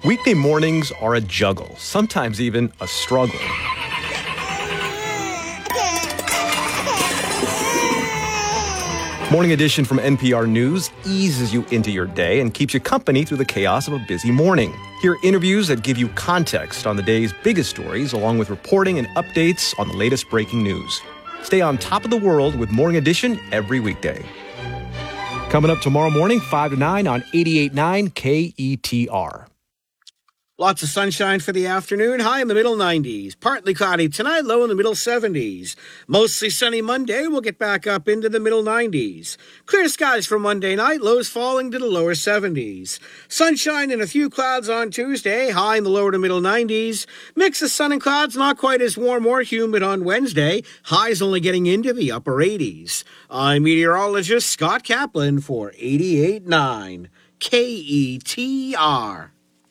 Weekday mornings are a juggle, sometimes even a struggle. Morning Edition from NPR News eases you into your day and keeps you company through the chaos of a busy morning. Hear interviews that give you context on the day's biggest stories, along with reporting and updates on the latest breaking news. Stay on top of the world with Morning Edition every weekday. Coming up tomorrow morning, 5 to 9 on 88.9 KETR. Lots of sunshine for the afternoon, high in the middle 90s. Partly cloudy tonight, low in the middle 70s. Mostly sunny Monday, we'll get back up into the middle 90s. Clear skies for Monday night, lows falling to the lower 70s. Sunshine and a few clouds on Tuesday, high in the lower to middle 90s. Mix of sun and clouds, not quite as warm or humid on Wednesday. Highs only getting into the upper 80s. I'm meteorologist Scott Kaplan for 88.9 KETR.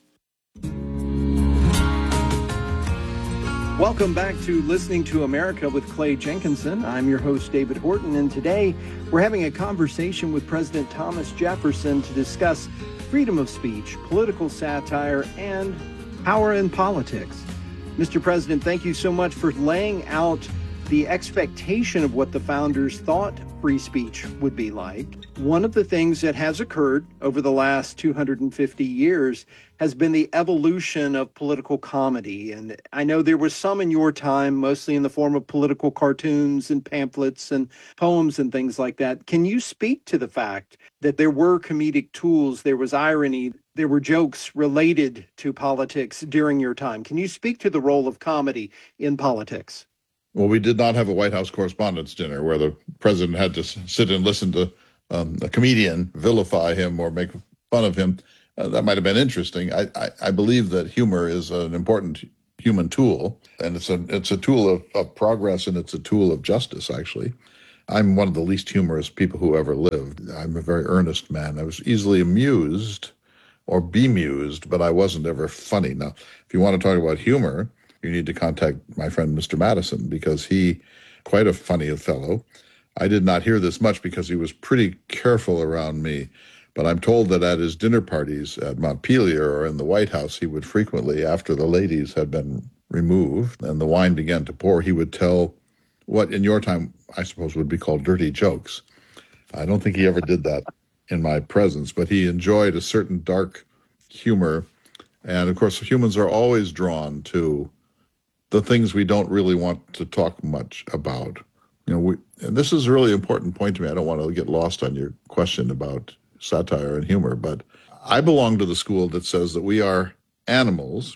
Welcome back to Listening to America with Clay Jenkinson. I'm your host, David Horton, and today we're having a conversation with President Thomas Jefferson to discuss freedom of speech, political satire, and power in politics. Mr. President, thank you so much for laying out the expectation of what the founders thought free speech would be like. One of the things that has occurred over the last 250 years has been the evolution of political comedy. And I know there was some in your time, mostly in the form of political cartoons and pamphlets and poems and things like that. Can you speak to the fact that there were comedic tools, there was irony, there were jokes related to politics during your time? Can you speak to the role of comedy in politics? Well, we did not have a White House Correspondents' Dinner where the president had to sit and listen to a comedian vilify him or make fun of him. That might have been interesting. I believe that humor is an important human tool, and it's a tool of progress, and it's a tool of justice, actually. I'm one of the least humorous people who ever lived. I'm a very earnest man. I was easily amused or bemused, but I wasn't ever funny. Now, if you want to talk about humor, you need to contact my friend Mr. Madison, because quite a funny fellow. I did not hear this much because he was pretty careful around me, but I'm told that at his dinner parties at Montpelier or in the White House, he would frequently, after the ladies had been removed and the wine began to pour, he would tell what in your time, I suppose, would be called dirty jokes. I don't think he ever did that in my presence, but he enjoyed a certain dark humor. And of course, humans are always drawn to the things we don't really want to talk much about. And this is a really important point to me. I don't want to get lost on your question about satire and humor, but I belong to the school that says that we are animals,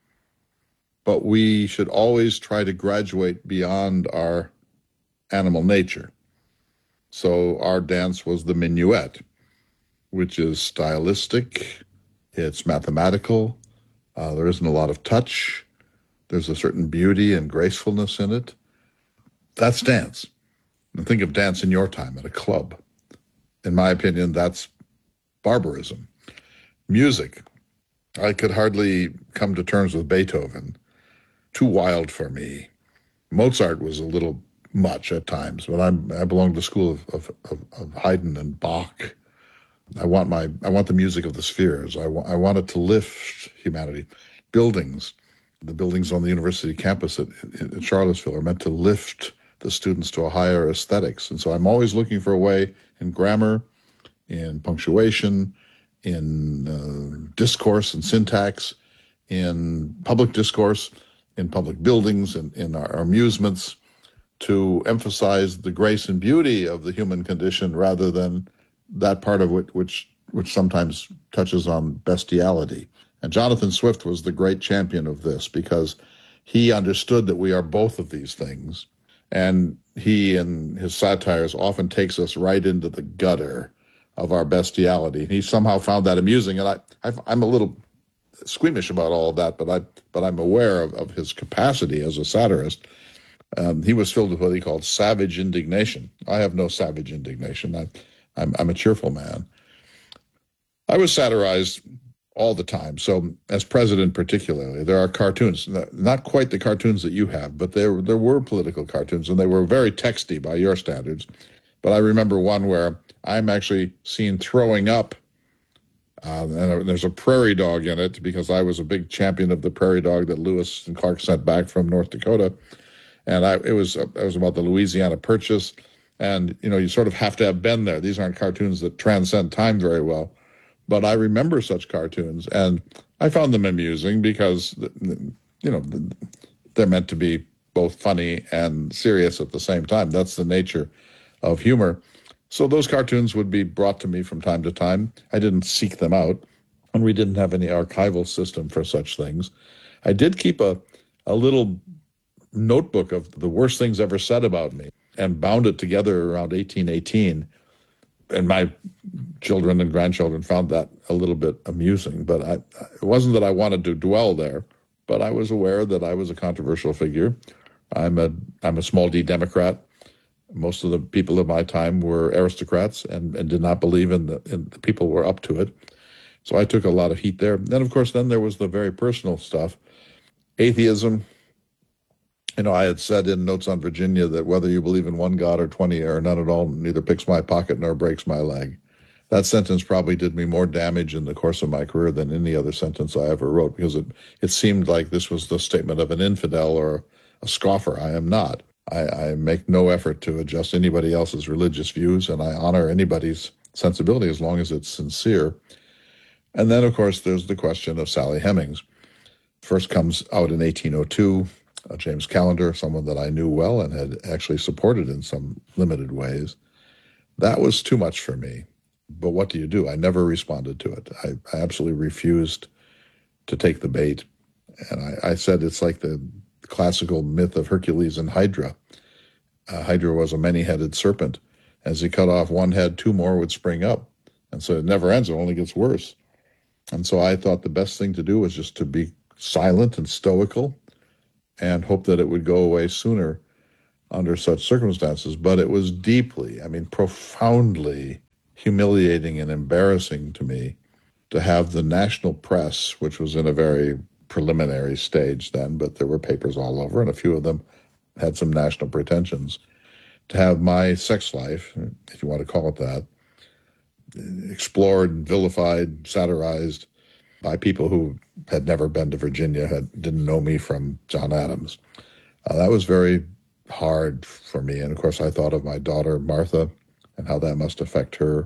but we should always try to graduate beyond our animal nature. So our dance was the minuet, which is stylistic, it's mathematical, there isn't a lot of touch, there's a certain beauty and gracefulness in it. That's dance. And think of dance in your time at a club. In my opinion, that's barbarism. Music. I could hardly come to terms with Beethoven. Too wild for me. Mozart was a little much at times, but I belong to the school of Haydn and Bach. I want the music of the spheres. I want it to lift humanity. Buildings. The buildings on the university campus at Charlottesville are meant to lift the students to a higher aesthetics. And so I'm always looking for a way in grammar, in punctuation, in discourse and syntax, in public discourse, in public buildings, in our amusements, to emphasize the grace and beauty of the human condition rather than that part of it which sometimes touches on bestiality. And Jonathan Swift was the great champion of this because he understood that we are both of these things. And he, in his satires, often takes us right into the gutter of our bestiality. He somehow found that amusing. And I'm a little squeamish about all of that, but I'm aware of his capacity as a satirist. He was filled with what he called savage indignation. I have no savage indignation. I'm a cheerful man. I was satirized all the time. So as president particularly, there are cartoons, not quite the cartoons that you have, but there were political cartoons, and they were very texty by your standards. But I remember one where I'm actually seen throwing up And there's a prairie dog in it because I was a big champion of the prairie dog that Lewis and Clark sent back from North Dakota. And it was about the Louisiana Purchase. And, you sort of have to have been there. These aren't cartoons that transcend time very well. But I remember such cartoons, and I found them amusing because, they're meant to be both funny and serious at the same time. That's the nature of humor. So those cartoons would be brought to me from time to time. I didn't seek them out, and we didn't have any archival system for such things. I did keep a little notebook of the worst things ever said about me and bound it together around 1818. And my children and grandchildren found that a little bit amusing. But it wasn't that I wanted to dwell there, but I was aware that I was a controversial figure. I'm a small d Democrat. Most of the people of my time were aristocrats and did not believe in the people were up to it. So I took a lot of heat there. Then, of course, there was the very personal stuff. Atheism. I had said in Notes on Virginia that whether you believe in one God or 20 or none at all neither picks my pocket nor breaks my leg. That sentence probably did me more damage in the course of my career than any other sentence I ever wrote, because it seemed like this was the statement of an infidel or a scoffer. I am not. I make no effort to adjust anybody else's religious views, and I honor anybody's sensibility as long as it's sincere. And then, of course, there's the question of Sally Hemings. First comes out in 1802. James Callender, someone that I knew well and had actually supported in some limited ways. That was too much for me. But what do you do? I never responded to it. I absolutely refused to take the bait. And I said it's like the classical myth of Hercules and Hydra. Hydra was a many-headed serpent. As he cut off one head, two more would spring up. And so it never ends. It only gets worse. And so I thought the best thing to do was just to be silent and stoical and hope that it would go away sooner under such circumstances. But it was profoundly humiliating and embarrassing to me to have the national press, which was in a very preliminary stage then, but there were papers all over, and a few of them had some national pretensions, to have my sex life, if you want to call it that, explored, vilified, satirized by people who had never been to Virginia, didn't know me from John Adams. That was very hard for me. And of course, I thought of my daughter, Martha, and how that must affect her.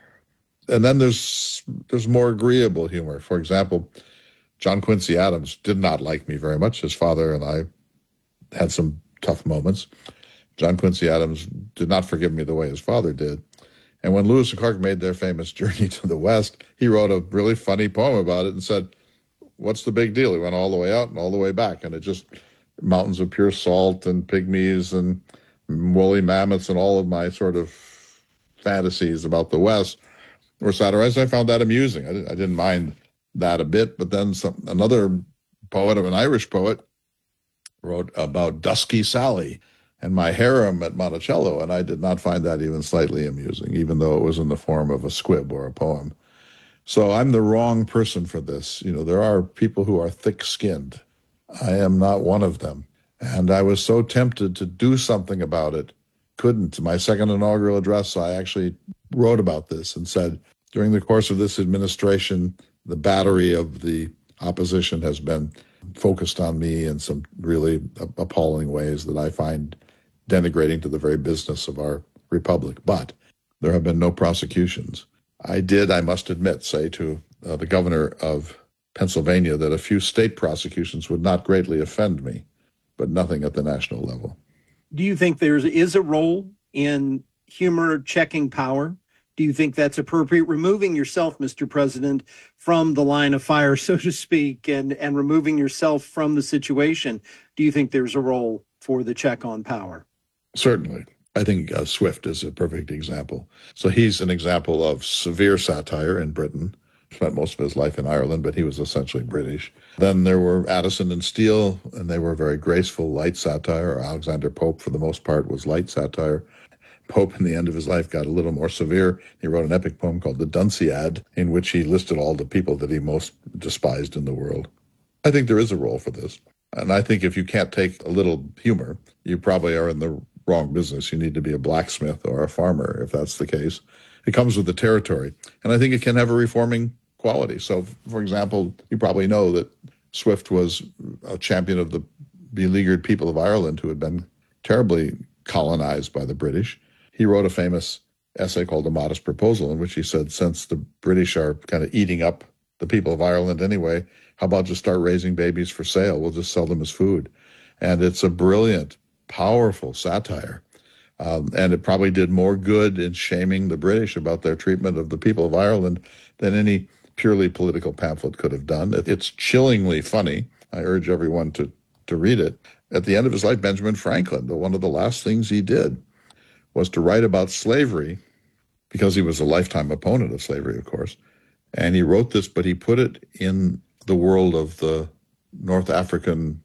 And then there's more agreeable humor. For example, John Quincy Adams did not like me very much. His father and I had some tough moments. John Quincy Adams did not forgive me the way his father did. And when Lewis and Clark made their famous journey to the West, he wrote a really funny poem about it and said, what's the big deal? He went all the way out and all the way back. And it just mountains of pure salt and pygmies and woolly mammoths and all of my sort of fantasies about the West were satirized. I found that amusing. I didn't mind that a bit. But then another poet, an Irish poet, wrote about Dusky Sally and my harem at Monticello, and I did not find that even slightly amusing, even though it was in the form of a squib or a poem. So I'm the wrong person for this. There are people who are thick-skinned. I am not one of them. And I was so tempted to do something about it, couldn't. My second inaugural address, I actually wrote about this and said, during the course of this administration, the battery of the opposition has been focused on me in some really appalling ways that I find denigrating to the very business of our republic. But there have been no prosecutions. I must admit, say to the governor of Pennsylvania that a few state prosecutions would not greatly offend me, but nothing at the national level. Do you think there is a role in humor checking power? Do you think that's appropriate? Removing yourself, Mr. President, from the line of fire, so to speak, and removing yourself from the situation, do you think there's a role for the check on power? Certainly. I think Swift is a perfect example. So he's an example of severe satire in Britain. Spent most of his life in Ireland, but he was essentially British. Then there were Addison and Steele, and they were very graceful, light satire. Alexander Pope, for the most part, was light satire. Pope, in the end of his life, got a little more severe. He wrote an epic poem called The Dunciad, in which he listed all the people that he most despised in the world. I think there is a role for this. And I think if you can't take a little humor, you probably are in the wrong business. You need to be a blacksmith or a farmer, if that's the case. It comes with the territory. And I think it can have a reforming quality. So, for example, you probably know that Swift was a champion of the beleaguered people of Ireland who had been terribly colonized by the British. He wrote a famous essay called A Modest Proposal, in which he said, since the British are kind of eating up the people of Ireland anyway, how about just start raising babies for sale? We'll just sell them as food. And it's a brilliant, powerful satire. And it probably did more good in shaming the British about their treatment of the people of Ireland than any purely political pamphlet could have done. It's chillingly funny. I urge everyone to read it. At the end of his life, Benjamin Franklin, one of the last things he did was to write about slavery, because he was a lifetime opponent of slavery, of course. And he wrote this, but he put it in the world of the North African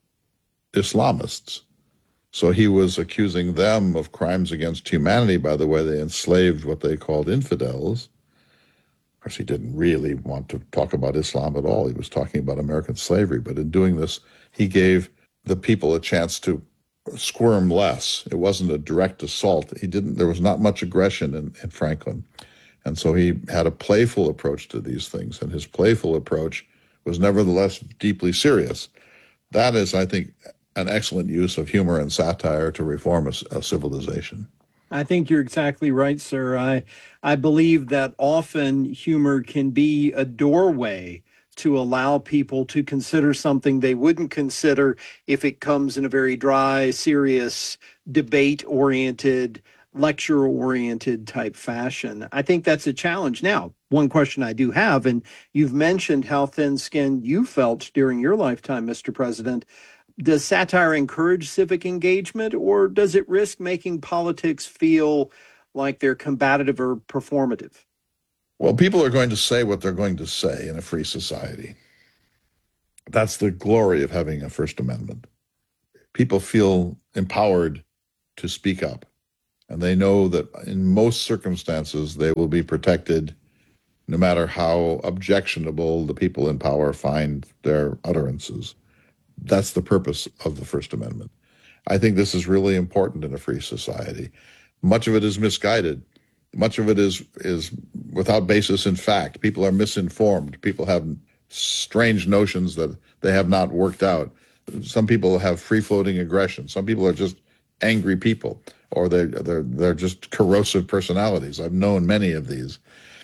Islamists. So he was accusing them of crimes against humanity by the way they enslaved what they called infidels. Of course, he didn't really want to talk about Islam at all. He was talking about American slavery. But in doing this, he gave the people a chance to squirm less. It wasn't a direct assault. There was not much aggression in Franklin. And so he had a playful approach to these things. And his playful approach was nevertheless deeply serious. That is, I think, an excellent use of humor and satire to reform a civilization. I think you're exactly right, sir. I believe that often humor can be a doorway to allow people to consider something they wouldn't consider if it comes in a very dry, serious, debate-oriented, lecture-oriented type fashion. I think that's a challenge. Now, one question I do have, and you've mentioned how thin-skinned you felt during your lifetime, Mr. President. Does satire encourage civic engagement, or does it risk making politics feel like they're combative or performative? Well, people are going to say what they're going to say in a free society. That's the glory of having a First Amendment. People feel empowered to speak up, and they know that in most circumstances they will be protected no matter how objectionable the people in power find their utterances. That's the purpose of the First Amendment. I think this is really important in a free society. Much of it is misguided. Much of it is without basis in fact. People are misinformed. People have strange notions that they have not worked out. Some people have free-floating aggression. Some people are just angry people, or they're just corrosive personalities. I've known many of these.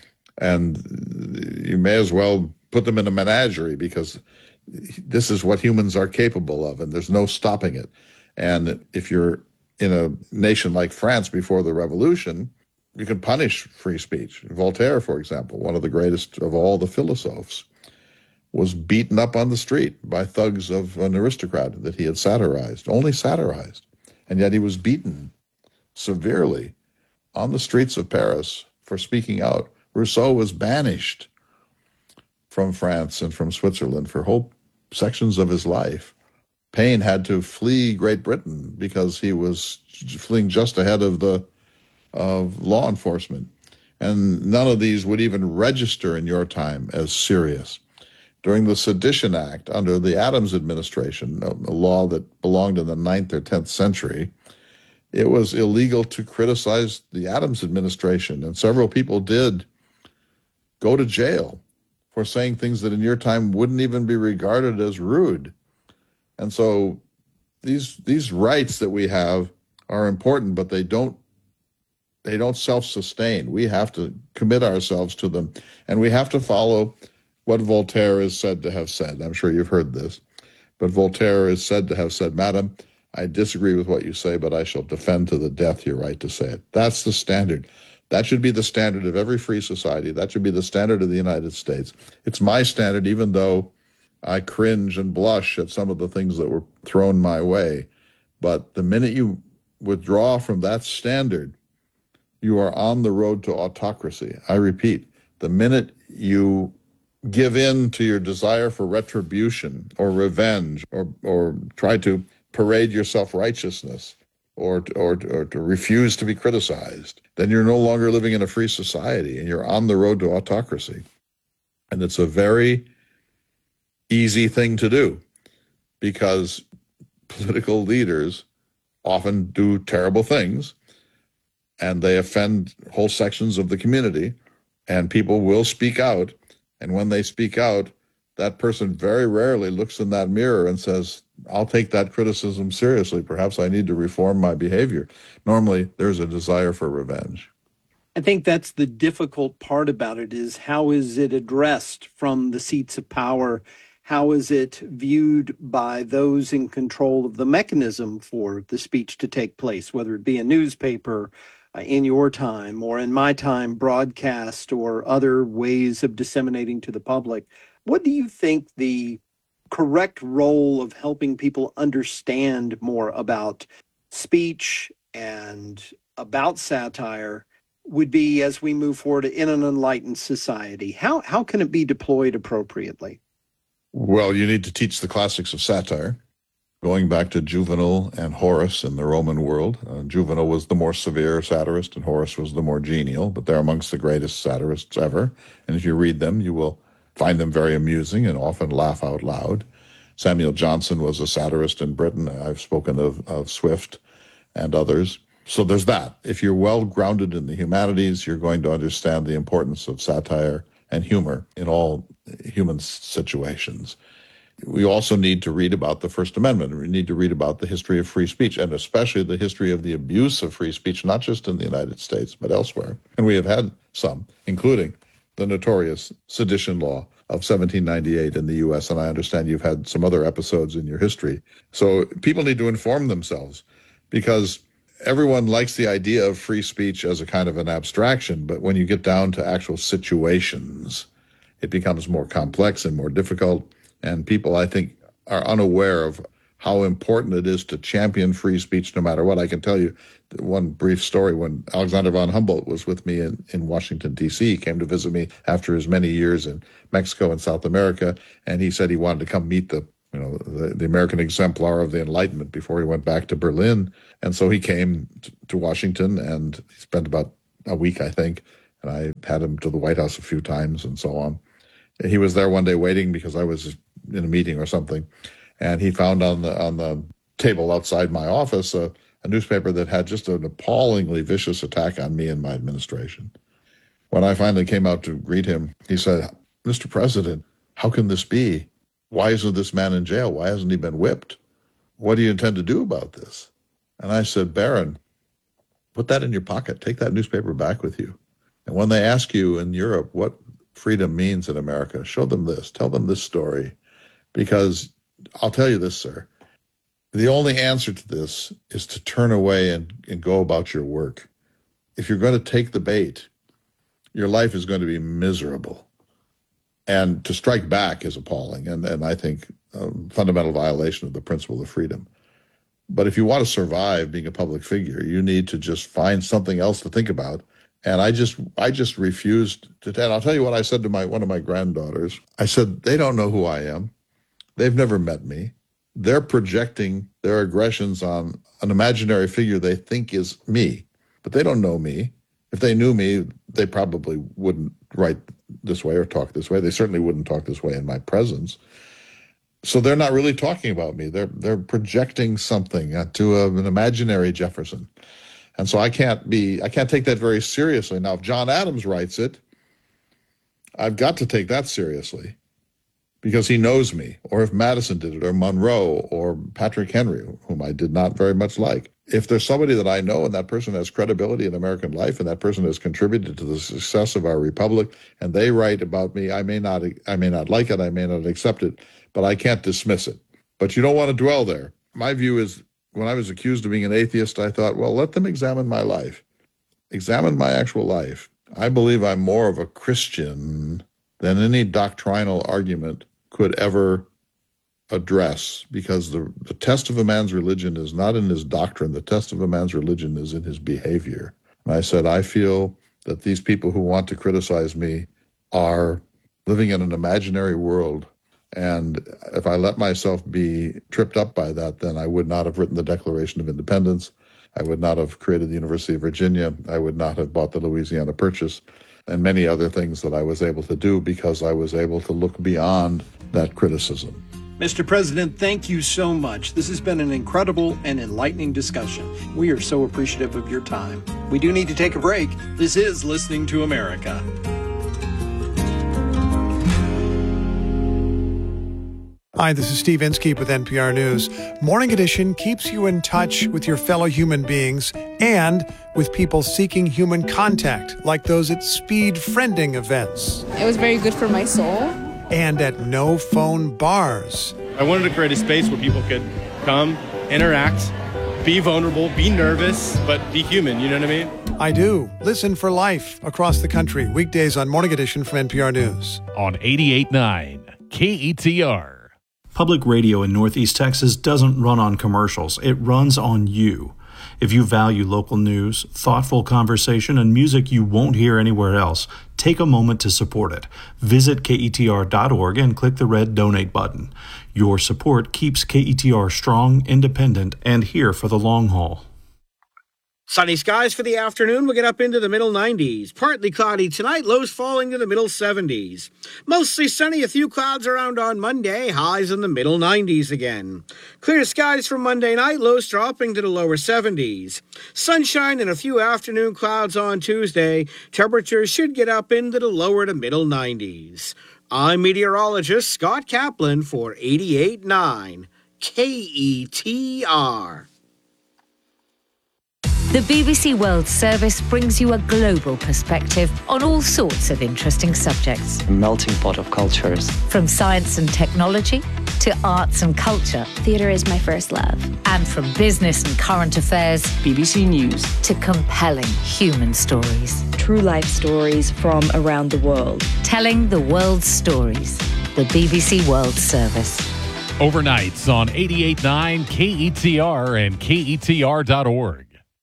And you may as well put them in a menagerie, because this is what humans are capable of, and there's no stopping it. And if you're in a nation like France before the revolution, you can punish free speech. Voltaire, for example, one of the greatest of all the philosophers, was beaten up on the street by thugs of an aristocrat that he had satirized, only satirized. And yet he was beaten severely on the streets of Paris for speaking out. Rousseau was banished from France and from Switzerland for whole sections of his life. Paine had to flee Great Britain because he was fleeing just ahead of law enforcement. And none of these would even register in your time as serious. During the Sedition Act under the Adams administration, a law that belonged in the 9th or 10th century, it was illegal to criticize the Adams administration. And several people did go to jail for saying things that in your time wouldn't even be regarded as rude. And so these rights that we have are important, but they don't self-sustain. We have to commit ourselves to them, and we have to follow what Voltaire is said to have said. I'm sure you've heard this, but Voltaire is said to have said, "Madam, I disagree with what you say, but I shall defend to the death your right to say it." That's the standard. That should be the standard of every free society. That should be the standard of the United States. It's my standard, even though I cringe and blush at some of the things that were thrown my way. But the minute you withdraw from that standard, you are on the road to autocracy. I repeat, the minute you give in to your desire for retribution or revenge, or try to parade your self-righteousness, or to refuse to be criticized, then you're no longer living in a free society, and you're on the road to autocracy. And it's a very easy thing to do, because political leaders often do terrible things, and they offend whole sections of the community, and people will speak out, And when they speak out, that person very rarely looks in that mirror and says, I'll take that criticism seriously. Perhaps I need to reform my behavior. Normally, there's a desire for revenge. I think that's the difficult part about it, is how is it addressed from the seats of power? How is it viewed by those in control of the mechanism for the speech to take place, whether it be a newspaper, in your time, or in my time, broadcast, or other ways of disseminating to the public? What do you think the correct role of helping people understand more about speech and about satire would be as we move forward in an enlightened society? How can it be deployed appropriately? Well, you need to teach the classics of satire, going back to Juvenal and Horace in the Roman world. Juvenal was the more severe satirist, and Horace was the more genial, but they're amongst the greatest satirists ever. And if you read them, you will find them very amusing and often laugh out loud. Samuel Johnson was a satirist in Britain. I've spoken of Swift and others. So there's that. If you're well grounded in the humanities, you're going to understand the importance of satire and humor in all human situations. We also need to read about the First Amendment. We need to read about the history of free speech, and especially the history of the abuse of free speech, not just in the United States, but elsewhere. And we have had some, including the notorious sedition law of 1798 in the U.S., and I understand you've had some other episodes in your history. So people need to inform themselves, because everyone likes the idea of free speech as a kind of an abstraction, but when you get down to actual situations, it becomes more complex and more difficult, and people, I think, are unaware of how important it is to champion free speech no matter what. I can tell you one brief story. When Alexander von Humboldt was with me in Washington, D.C., he came to visit me after his many years in Mexico and South America, and he said he wanted to come meet the American exemplar of the Enlightenment before he went back to Berlin. And so he came to Washington, and he spent about a week, I think, and I had him to the White House a few times and so on. He was there one day waiting because I was in a meeting or something, and he found on the table outside my office a newspaper that had just an appallingly vicious attack on me and my administration. When I finally came out to greet him, he said, "Mr. President, how can this be? Why isn't this man in jail? Why hasn't he been whipped? What do you intend to do about this?" And I said, "Baron, put that in your pocket. Take that newspaper back with you. And when they ask you in Europe what freedom means in America, show them this. Tell them this story. Because I'll tell you this, sir, the only answer to this is to turn away and go about your work. If you're going to take the bait, your life is going to be miserable. And to strike back is appalling, and I think a fundamental violation of the principle of freedom. But if you want to survive being a public figure, you need to just find something else to think about. And I just refused to. And I'll tell you what I said to one of my granddaughters. I said, they don't know who I am. They've never met me. They're projecting their aggressions on an imaginary figure they think is me, but they don't know me. If they knew me, they probably wouldn't write this way or talk this way. They certainly wouldn't talk this way in my presence. So they're not really talking about me. They're projecting something to an imaginary Jefferson. And so I can't take that very seriously. Now, if John Adams writes it, I've got to take that seriously because he knows me. Or if Madison did it, or Monroe, or Patrick Henry, whom I did not very much like. If there's somebody that I know and that person has credibility in American life and that person has contributed to the success of our republic and they write about me, I may not like it, I may not accept it, but I can't dismiss it. But you don't want to dwell there. My view is, when I was accused of being an atheist, I thought, well, let them examine my life, examine my actual life. I believe I'm more of a Christian than any doctrinal argument could ever address, because the test of a man's religion is not in his doctrine. The test of a man's religion is in his behavior. And I said, I feel that these people who want to criticize me are living in an imaginary world. And if I let myself be tripped up by that, then I would not have written the Declaration of Independence. I would not have created the University of Virginia. I would not have bought the Louisiana Purchase and many other things that I was able to do because I was able to look beyond that criticism. Mr. President, thank you so much. This has been an incredible and enlightening discussion. We are so appreciative of your time. We do need to take a break. This is Listening to America. Hi, this is Steve Inskeep with NPR News. Morning Edition keeps you in touch with your fellow human beings and with people seeking human contact, like those at speed friending events. It was very good for my soul. And at no-phone bars. I wanted to create a space where people could come, interact, be vulnerable, be nervous, but be human, you know what I mean? I do. Listen for life across the country, weekdays on Morning Edition from NPR News. On 88.9 KETR. Public radio in Northeast Texas doesn't run on commercials. It runs on you. If you value local news, thoughtful conversation, and music you won't hear anywhere else, take a moment to support it. Visit KETR.org and click the red donate button. Your support keeps KETR strong, independent, and here for the long haul. Sunny skies for the afternoon. We'll get up into the middle 90s. Partly cloudy tonight, lows falling to the middle 70s. Mostly sunny, a few clouds around on Monday, highs in the middle 90s again. Clear skies for Monday night, lows dropping to the lower 70s. Sunshine and a few afternoon clouds on Tuesday. Temperatures should get up into the lower to middle 90s. I'm meteorologist Scott Kaplan for 88.9 KETR. The BBC World Service brings you a global perspective on all sorts of interesting subjects. A melting pot of cultures. From science and technology to arts and culture. Theatre is my first love. And from business and current affairs. BBC News. To compelling human stories. True life stories from around the world. Telling the world's stories. The BBC World Service. Overnights on 88.9 KETR and KETR.org.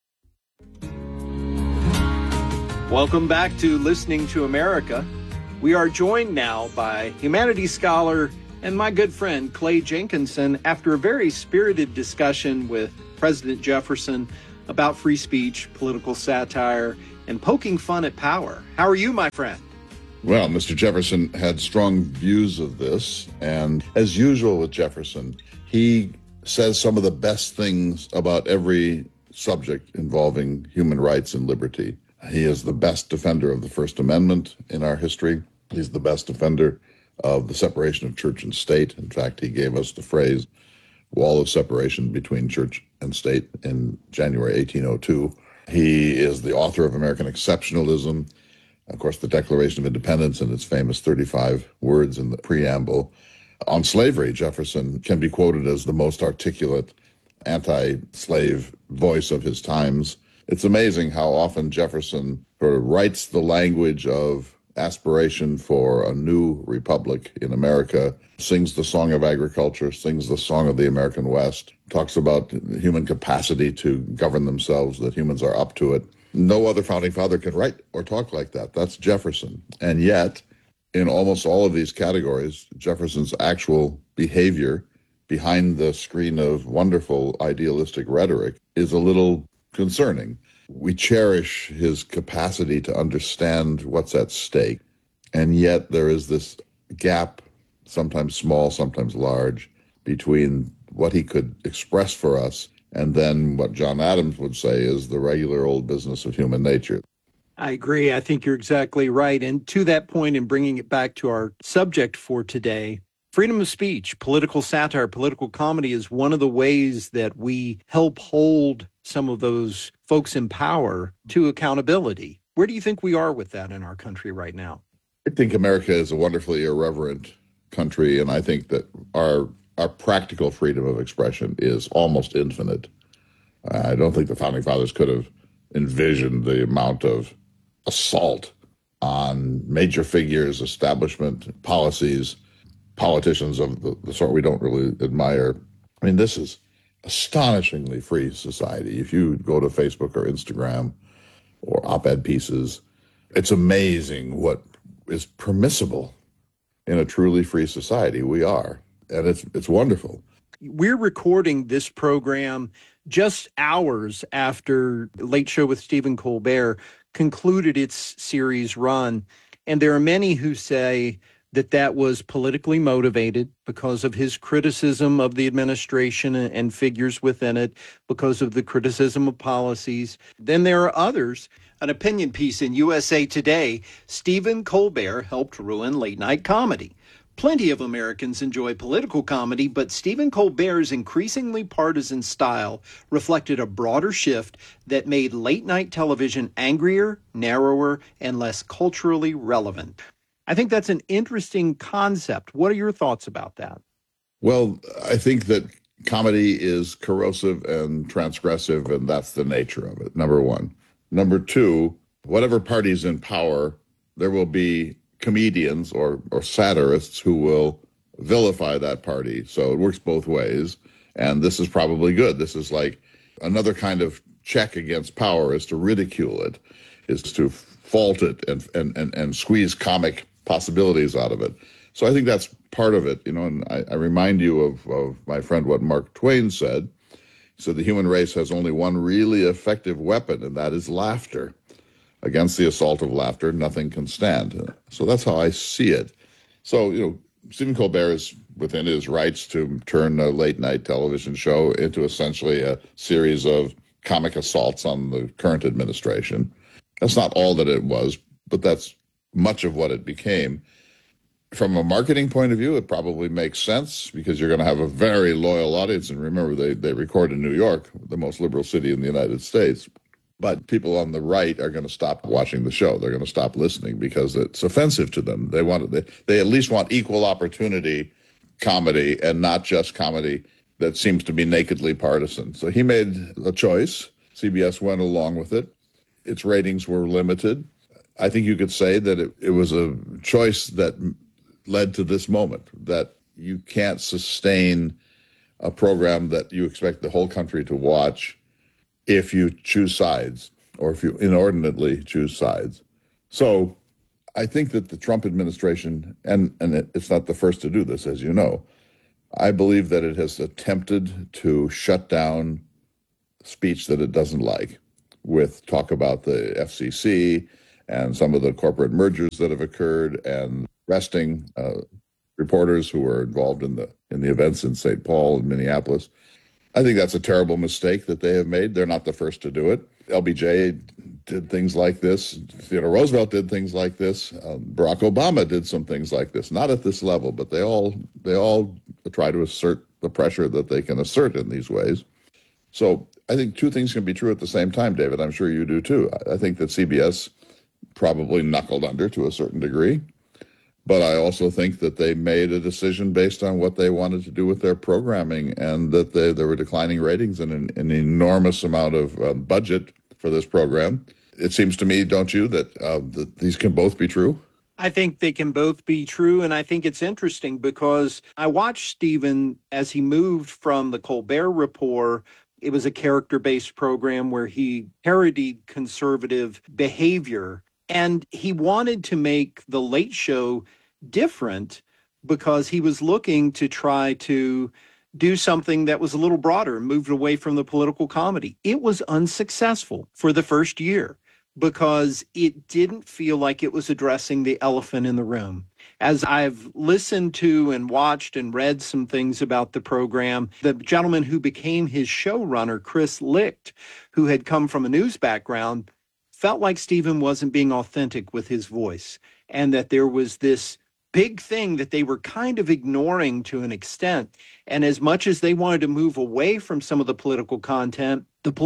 Welcome back to Listening to America. We are joined now by humanities scholar and my good friend Clay Jenkinson after a very spirited discussion with President Jefferson about free speech, political satire, and poking fun at power. How are you, my friend? Well, Mr. Jefferson had strong views of this, and as usual with Jefferson, he says some of the best things about every subject involving human rights and liberty. He is the best defender of the First Amendment in our history. He's the best defender of the separation of church and state. In fact, he gave us the phrase wall of separation between church and state in January 1802. He is the author of American Exceptionalism, of course, the Declaration of Independence and its famous 35 words in the preamble. On slavery, Jefferson can be quoted as the most articulate anti-slave voice of his times. It's amazing how often Jefferson sort of writes the language of aspiration for a new republic in America, sings the song of agriculture, sings the song of the American West, talks about human capacity to govern themselves, that humans are up to it. No other founding father can write or talk like that. That's Jefferson. And yet, in almost all of these categories, Jefferson's actual behavior behind the screen of wonderful idealistic rhetoric is a little concerning. We cherish his capacity to understand what's at stake, and yet there is this gap, sometimes small, sometimes large, between what he could express for us and then what John Adams would say is the regular old business of human nature. I agree. I think you're exactly right. And to that point, in bringing it back to our subject for today, freedom of speech, political satire, political comedy is one of the ways that we help hold some of those folks in power to accountability. Where do you think we are with that in our country right now? I think America is a wonderfully irreverent country, and I think that our practical freedom of expression is almost infinite. I don't think the Founding Fathers could have envisioned the amount of assault on major figures, establishment, policies, politicians of the sort we don't really admire. I mean, this is astonishingly free society. If you go to Facebook or Instagram or op-ed pieces, it's amazing what is permissible in a truly free society. We are, and it's wonderful. We're recording this program just hours after Late Show with Stephen Colbert concluded its series run, and there are many who say that was politically motivated because of his criticism of the administration and figures within it, because of the criticism of policies. Then there are others. An opinion piece in USA Today, Stephen Colbert helped ruin late-night comedy. Plenty of Americans enjoy political comedy, but Stephen Colbert's increasingly partisan style reflected a broader shift that made late-night television angrier, narrower, and less culturally relevant. I think that's an interesting concept. What are your thoughts about that? Well, I think that comedy is corrosive and transgressive, and that's the nature of it, number one. Number two, whatever party's in power, there will be comedians or satirists who will vilify that party. So it works both ways. And this is probably good. This is like another kind of check against power, is to ridicule it, is to fault it and squeeze comic possibilities out of it. So I think that's part of it, and I remind you of my friend, what Mark Twain said. He said the human race has only one really effective weapon, and that is laughter. Against the assault of laughter, nothing can stand. So that's how I see it. So, Stephen Colbert is within his rights to turn a late-night television show into essentially a series of comic assaults on the current administration. That's not all that it was, but that's much of what it became. From a marketing point of view, it probably makes sense because you're going to have a very loyal audience. And remember, they record in New York, the most liberal city in the United States. But people on the right are going to stop watching the show. They're going to stop listening because it's offensive to them. They at least want equal opportunity comedy and not just comedy that seems to be nakedly partisan. So he made a choice. CBS went along with it. Its ratings were limited. I think you could say that it was a choice that led to this moment, that you can't sustain a program that you expect the whole country to watch if you choose sides, or if you inordinately choose sides. So I think that the Trump administration, and it's not the first to do this, as you know, I believe that it has attempted to shut down speech that it doesn't like, with talk about the FCC and some of the corporate mergers that have occurred, and arresting reporters who were involved in the events in St. Paul and Minneapolis. I think that's a terrible mistake that they have made. They're not the first to do it. LBJ did things like this. Theodore Roosevelt did things like this. Barack Obama did some things like this. Not at this level, but they all try to assert the pressure that they can assert in these ways. So I think two things can be true at the same time, David. I'm sure you do too. I think that CBS probably knuckled under to a certain degree. But I also think that they made a decision based on what they wanted to do with their programming, and that there were declining ratings and an enormous amount of budget for this program. It seems to me, don't you, that these can both be true? I think they can both be true, and I think it's interesting because I watched Stephen as he moved from the Colbert Report. It was a character-based program where he parodied conservative behavior. And he wanted to make the Late Show different because he was looking to try to do something that was a little broader, moved away from the political comedy. It was unsuccessful for the first year because it didn't feel like it was addressing the elephant in the room. As I've listened to and watched and read some things about the program, the gentleman who became his showrunner, Chris Licht, who had come from a news background, felt like Stephen wasn't being authentic with his voice, and that there was this big thing that they were kind of ignoring to an extent. And as much as they wanted to move away from some of the political content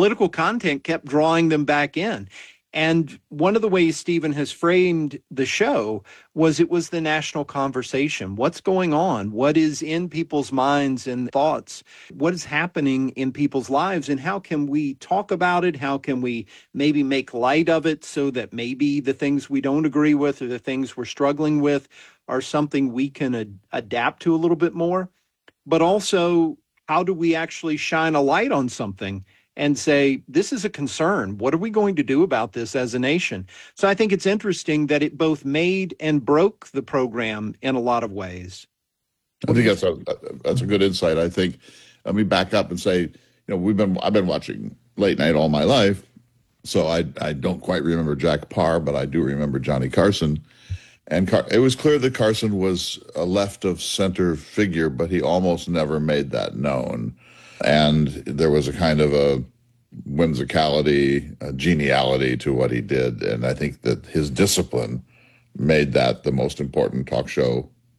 kept drawing them back in. And one of the ways Stephen has framed the show was it was the national conversation. What's going on? What is in people's minds and thoughts? What is happening in people's lives? And how can we talk about it? How can we maybe make light of it so that maybe the things we don't agree with or the things we're struggling with are something we can adapt to a little bit more? But also, how do we actually shine a light on something and say, this is a concern. What are we going to do about this as a nation? So I think it's interesting that it both made and broke the program in a lot of ways. I think that's a good insight. I think, let me back up and say, I've been watching late night all my life, so I don't quite remember Jack Parr, but I do remember Johnny Carson. And it was clear that Carson was a left of center figure, but he almost never made that known. And there was a kind of a whimsicality, a geniality to what he did. And I think that his discipline made that the most important talk show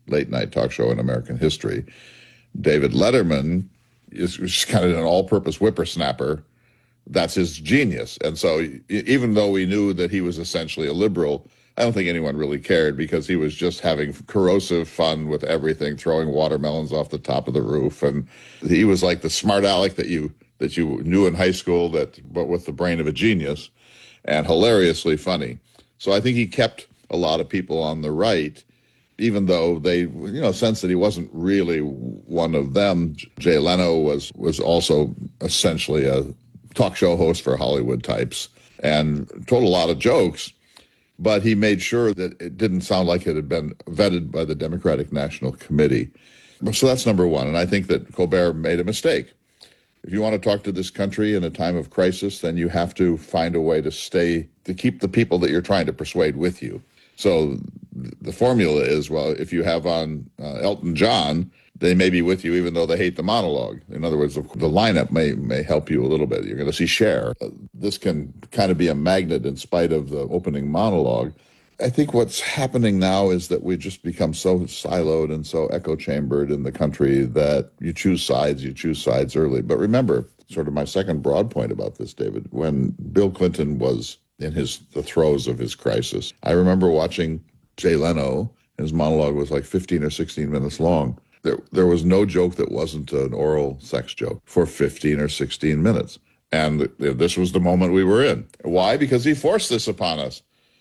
late night talk show in American history. David Letterman is kind of an all-purpose whippersnapper. That's his genius. And so even though we knew that he was essentially a liberal, I don't think anyone really cared because he was just having corrosive fun with everything, throwing watermelons off the top of the roof. And he was like the smart aleck that you knew in high school, but with the brain of a genius, and hilariously funny. So I think he kept a lot of people on the right, even though they, sensed that he wasn't really one of them. Jay Leno was also essentially a talk show host for Hollywood types and told a lot of jokes, but he made sure that it didn't sound like it had been vetted by the Democratic National Committee. So that's number one. And I think that Colbert made a mistake. If you want to talk to this country in a time of crisis, then you have to find a way to keep the people that you're trying to persuade with you. So the formula is, well, if you have on Elton John, they may be with you even though they hate the monologue. In other words, the lineup may help you a little bit. You're going to see Cher. This can kind of be a magnet in spite of the opening monologue. I think what's happening now is that we've just become so siloed and so echo-chambered in the country that you choose sides early. But remember, sort of my second broad point about this, David, when Bill Clinton was in the throes of his crisis, I remember watching Jay Leno. His monologue was like 15 or 16 minutes long. There was no joke that wasn't an oral sex joke for 15 or 16 minutes. And this was the moment we were in. Why? Because he forced this upon us.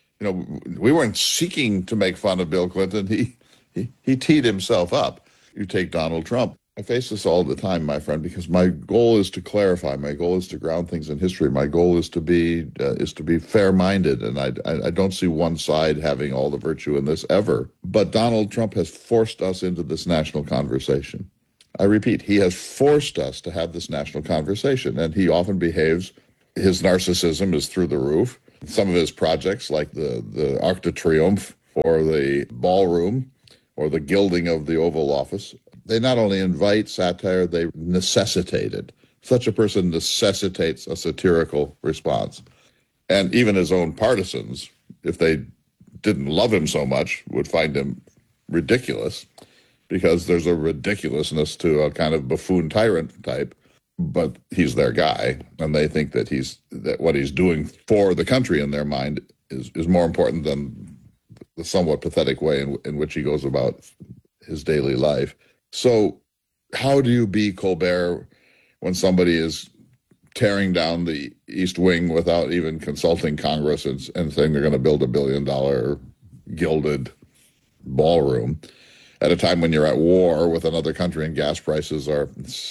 We weren't seeking to make fun of Bill Clinton. He teed himself up. You take Donald Trump. I face this all the time, my friend, because my goal is to clarify. My goal is to ground things in history. My goal is to be fair-minded, and I don't see one side having all the virtue in this ever. But Donald Trump has forced us into this national conversation. I repeat, he has forced us to have this national conversation, and he often behaves. His narcissism is through the roof. Some of his projects, like the Arc de Triomphe or the ballroom or the gilding of the Oval Office, they not only invite satire, they necessitate it. Such a person necessitates a satirical response. And even his own partisans, if they didn't love him so much, would find him ridiculous, because there's a ridiculousness to a kind of buffoon tyrant type. But he's their guy, and they think that what he's doing for the country in their mind is more important than the somewhat pathetic way in which he goes about his daily life. So how do you be Colbert when somebody is tearing down the East Wing without even consulting Congress and saying they're going to build $1 billion gilded ballroom at a time when you're at war with another country and gas prices are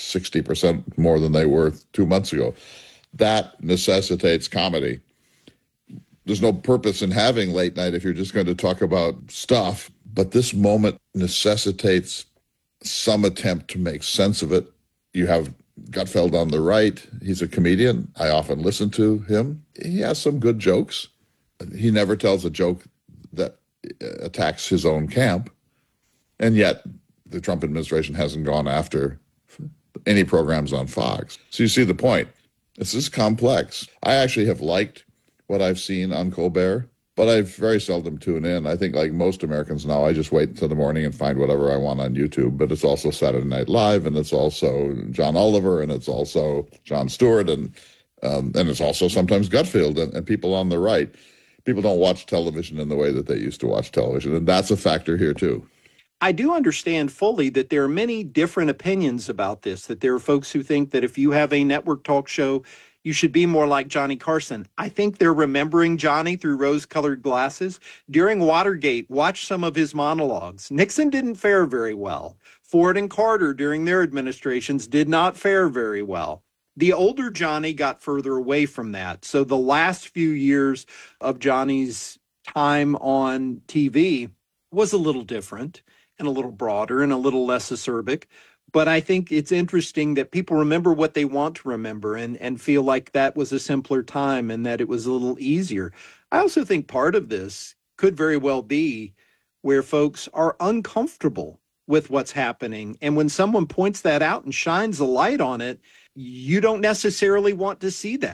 60% more than they were 2 months ago? That necessitates comedy. There's no purpose in having late night if you're just going to talk about stuff, but this moment necessitates some attempt to make sense of it. You have Gutfeld on the right. He's a comedian. I often listen to him. He has some good jokes. He never tells a joke that attacks his own camp. And yet the Trump administration hasn't gone after any programs on Fox. So you see the point. This is complex. I actually have liked what I've seen on Colbert, but I very seldom tune in. I think, like most Americans now, I just wait until the morning and find whatever I want on YouTube. But it's also Saturday Night Live, and it's also John Oliver, and it's also Jon Stewart, and it's also sometimes Gutfeld and people on the right. People don't watch television in the way that they used to watch television, and that's a factor here too. I do understand fully that there are many different opinions about this, that there are folks who think that if you have a network talk show, you should be more like Johnny Carson. I think they're remembering Johnny through rose-colored glasses. During Watergate, watch some of his monologues. Nixon didn't fare very well. Ford and Carter during their administrations did not fare very well. The older Johnny got further away from that. So the last few years of Johnny's time on TV was a little different and a little broader and a little less acerbic. But I think it's interesting that people remember what they want to remember and feel like that was a simpler time and that it was a little easier. I also think part of this could very well be where folks are uncomfortable with what's happening. And when someone points that out and shines a light on it, you don't necessarily want to see that.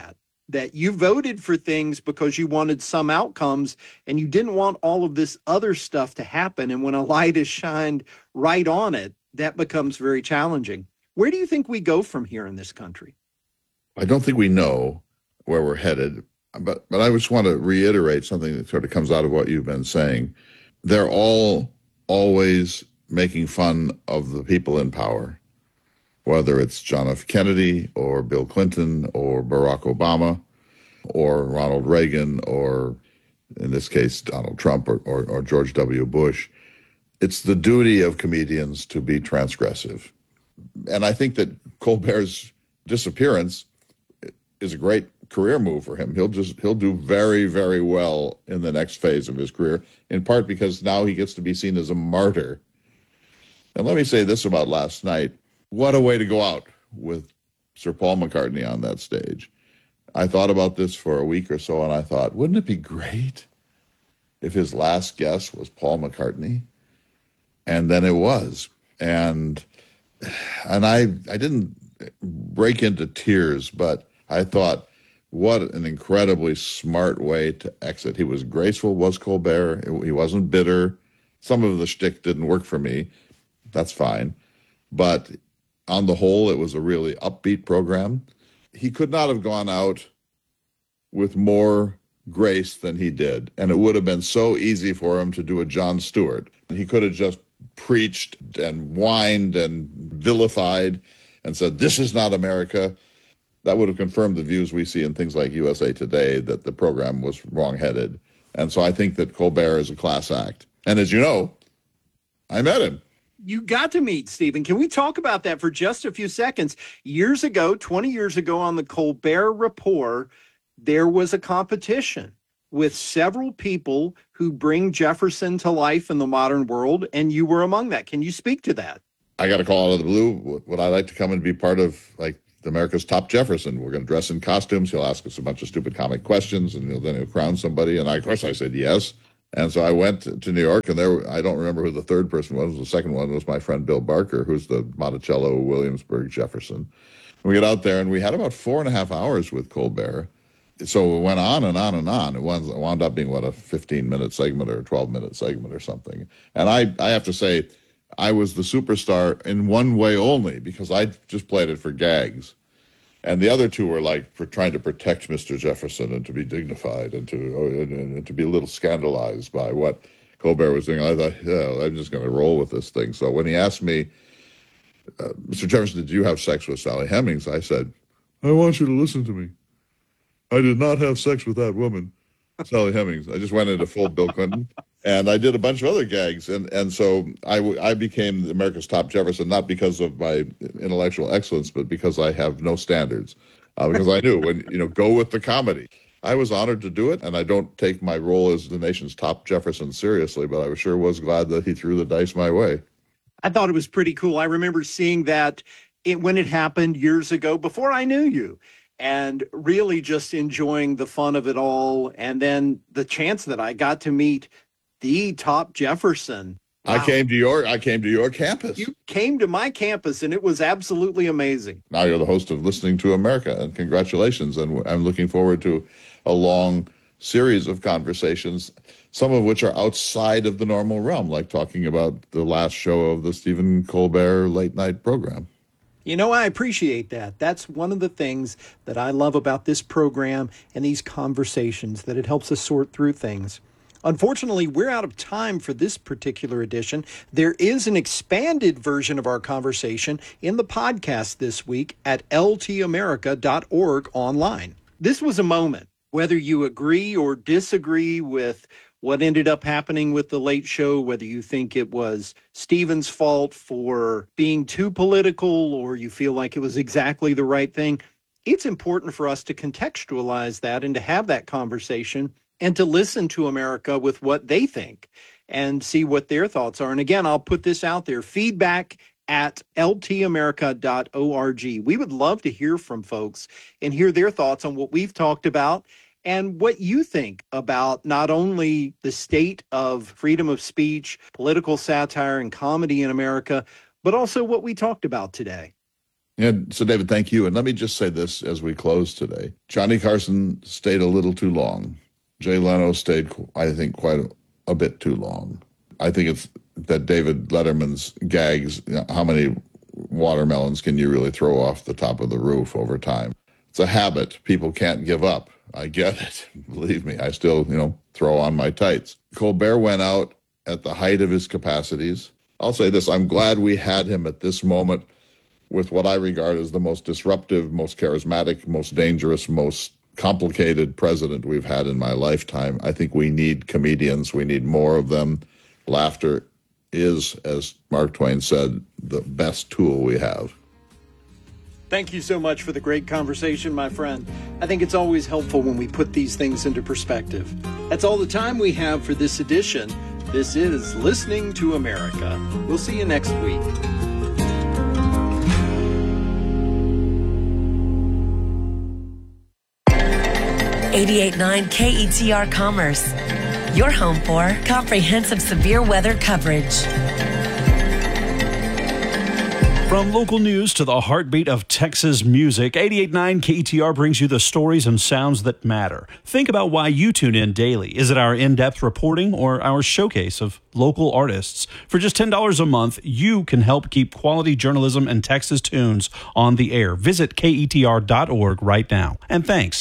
that you voted for things because you wanted some outcomes and you didn't want all of this other stuff to happen. And when a light is shined right on it, that becomes very challenging. Where do you think we go from here in this country? I don't think we know where we're headed, but I just want to reiterate something that sort of comes out of what you've been saying. They're all always making fun of the people in power, whether it's John F. Kennedy or Bill Clinton or Barack Obama or Ronald Reagan or, in this case, Donald Trump or George W. Bush. It's the duty of comedians to be transgressive. And I think that Colbert's disappearance is a great career move for him. He'll do very, very well in the next phase of his career, in part because now he gets to be seen as a martyr. And let me say this about last night. What a way to go out with Sir Paul McCartney on that stage. I thought about this for a week or so, and I thought, wouldn't it be great if his last guest was Paul McCartney? And then it was. And I didn't break into tears, but I thought, what an incredibly smart way to exit. He was graceful, was Colbert. He wasn't bitter. Some of the shtick didn't work for me. That's fine. But on the whole, it was a really upbeat program. He could not have gone out with more grace than he did. And it would have been so easy for him to do a Jon Stewart. He could have just preached and whined and vilified and said, this is not America. That would have confirmed the views we see in things like USA Today, that the program was wrong-headed. And so I think that Colbert is a class act. And as you know, I met him. You got to meet Stephen. Can we talk about that for just a few seconds? Years ago, 20 years ago, on the Colbert Report, there was a competition with several people who bring Jefferson to life in the modern world, and you were among that. Can you speak to that? I got a call out of the blue. Would I like to come and be part of, like, America's Top Jefferson? We're going to dress in costumes. He'll ask us a bunch of stupid comic questions, and then he'll crown somebody. And of course, I said yes. And so I went to New York, and I don't remember who the third person was. The second one was my friend Bill Barker, who's the Monticello Williamsburg Jefferson. We get out there, and we had about 4.5 hours with Colbert. So it went on and on and on. It wound up being, a 15-minute segment or a 12-minute segment or something. And I have to say, I was the superstar in one way only, because I just played it for gags. And the other two were like for trying to protect Mr. Jefferson and to be dignified and to be a little scandalized by what Colbert was doing. I thought, yeah, I'm just going to roll with this thing. So when he asked me, Mr. Jefferson, did you have sex with Sally Hemings? I said, I want you to listen to me. I did not have sex with that woman, Sally Hemings. I just went into full Bill Clinton. And I did a bunch of other gags. And so I became America's Top Jefferson, not because of my intellectual excellence, but because I have no standards. Because I knew go with the comedy. I was honored to do it, and I don't take my role as the nation's top Jefferson seriously, but I sure was glad that he threw the dice my way. I thought it was pretty cool. I remember seeing that when it happened years ago, before I knew you, and really just enjoying the fun of it all. And then the chance that I got to meet the top Jefferson. Wow. I came to your campus. You came to my campus, and it was absolutely amazing. Now you're the host of Listening to America, and congratulations. And I'm looking forward to a long series of conversations, some of which are outside of the normal realm, like talking about the last show of the Stephen Colbert late night program. I appreciate that. That's one of the things that I love about this program and these conversations, that it helps us sort through things. Unfortunately, we're out of time for this particular edition. There is an expanded version of our conversation in the podcast this week at ltamerica.org online. This was a moment, whether you agree or disagree with what ended up happening with The Late Show, whether you think it was Stephen's fault for being too political or you feel like it was exactly the right thing. It's important for us to contextualize that and to have that conversation and to listen to America with what they think and see what their thoughts are. And again, I'll put this out there, feedback at ltamerica.org. We would love to hear from folks and hear their thoughts on what we've talked about and what you think about not only the state of freedom of speech, political satire, and comedy in America, but also what we talked about today. And so, David, thank you. And let me just say this as we close today. Johnny Carson stayed a little too long. Jay Leno stayed, I think, quite a bit too long. I think it's that David Letterman's gags, how many watermelons can you really throw off the top of the roof over time? It's a habit people can't give up. I get it. Believe me, I still, throw on my tights. Colbert went out at the height of his capacities. I'll say this, I'm glad we had him at this moment with what I regard as the most disruptive, most charismatic, most dangerous, most complicated president we've had in my lifetime. I think we need comedians. We need more of them. Laughter is, as Mark Twain said, the best tool we have. Thank you so much for the great conversation, my friend. I think it's always helpful when we put these things into perspective. That's all the time we have for this edition. This is Listening to America. We'll see you next week. .9 KETR Commerce, your home for comprehensive severe weather coverage. From local news to the heartbeat of Texas music, 88.9 KETR brings you the stories and sounds that matter. Think about why you tune in daily. Is it our in-depth reporting or our showcase of local artists? For just $10 a month, you can help keep quality journalism and Texas tunes on the air. Visit KETR.org right now. And thanks